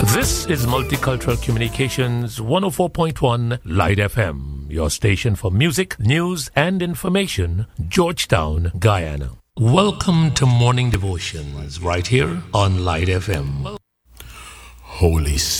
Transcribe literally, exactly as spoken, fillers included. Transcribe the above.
This is Multicultural Communications one oh four point one Light F M, your station for music, news and information, Georgetown, Guyana. Welcome to Morning Devotions right here on Light F M. Holy Spirit.